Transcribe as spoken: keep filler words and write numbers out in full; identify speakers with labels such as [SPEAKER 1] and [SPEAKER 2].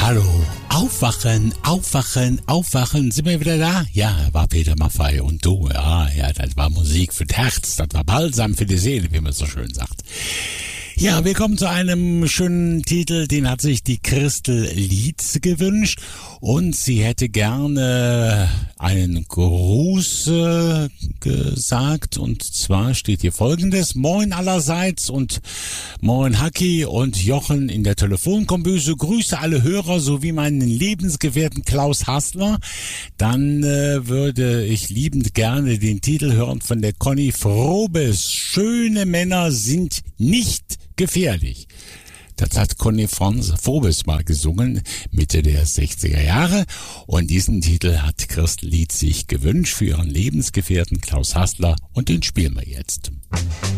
[SPEAKER 1] Hallo, aufwachen, aufwachen, aufwachen, sind wir wieder da? Ja, war Peter Maffay und du, ja, ja, das war Musik für das Herz, das war Balsam für die Seele, wie man so schön sagt. Ja, wir kommen zu einem schönen Titel, den hat sich die Christel Lietz gewünscht und sie hätte gerne einen Gruß äh, gesagt und zwar steht hier Folgendes: Moin allerseits und moin Hacki und Jochen in der Telefonkombüse, grüße alle Hörer sowie meinen Lebensgefährten Klaus Hassler. Dann äh, würde ich liebend gerne den Titel hören von der Conny Frobes. Schöne Männer sind nicht gefährlich. Das hat Conny Frobes mal gesungen, Mitte der sechziger Jahre. Und diesen Titel hat Christel Lietz sich gewünscht für ihren Lebensgefährten Klaus Hassler und den spielen wir jetzt.